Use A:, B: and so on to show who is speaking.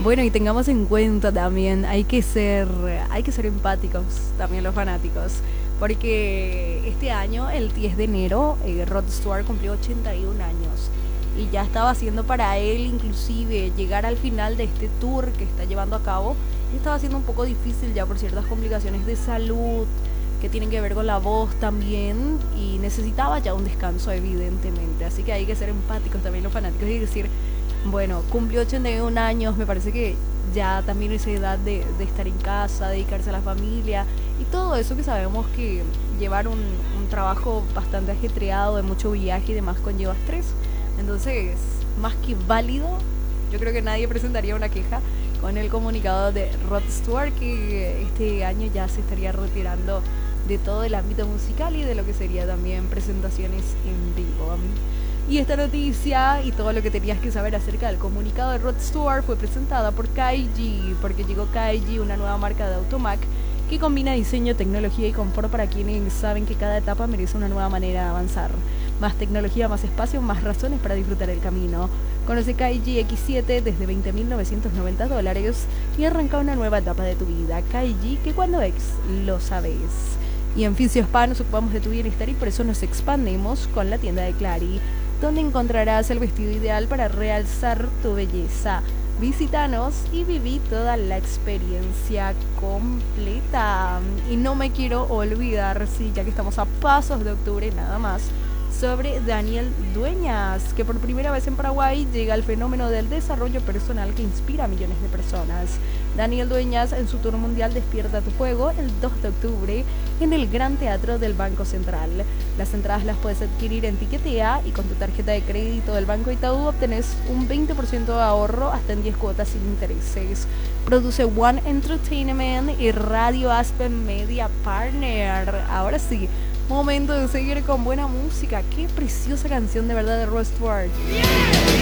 A: Bueno, y tengamos en cuenta también, hay que ser empáticos también los fanáticos, porque este año, el 10 de enero, Rod Stewart cumplió 81 años y ya estaba haciendo para él inclusive llegar al final de este tour que está llevando a cabo, y estaba siendo un poco difícil ya por ciertas complicaciones de salud que tienen que ver con la voz también, y necesitaba ya un descanso evidentemente, así que hay que ser empáticos también los fanáticos y decir, bueno, cumplió 81 años, me parece que ya también esa edad de estar en casa, dedicarse a la familia y todo eso que sabemos que llevar un trabajo bastante ajetreado, de mucho viaje y demás conlleva estrés. Entonces, más que válido, yo creo que nadie presentaría una queja con el comunicado de Rod Stewart, que este año ya se estaría retirando de todo el ámbito musical y de lo que sería también presentaciones en vivo. Y esta noticia y todo lo que tenías que saber acerca del comunicado de Rod Stewart fue presentada por KG, porque llegó KG, una nueva marca de Automac que combina diseño, tecnología y confort para quienes saben que cada etapa merece una nueva manera de avanzar. Más tecnología, más espacio, más razones para disfrutar el camino. Conoce KG X7 desde $20.990 y arranca una nueva etapa de tu vida. KG, que cuando es, lo sabes. Y en Fisio Spa nos ocupamos de tu bienestar y por eso nos expandemos con la tienda de Clary, donde encontrarás el vestido ideal para realzar tu belleza. Visítanos y viví toda la experiencia completa. Y no me quiero olvidar, sí, ya que estamos a pasos de octubre nada más, sobre Daniel Dueñas, que por primera vez en Paraguay llega al fenómeno del desarrollo personal que inspira a millones de personas. Daniel Dueñas en su tour mundial Despierta tu Fuego el 2 de octubre en el Gran Teatro del Banco Central. Las entradas las puedes adquirir en Tiquetea y con tu tarjeta de crédito del Banco Itaú obtenés un 20% de ahorro hasta en 10 cuotas sin intereses. Produce One Entertainment y Radio Aspen Media Partner. Ahora sí, momento de seguir con buena música. Qué preciosa canción de verdad de Rod Stewart.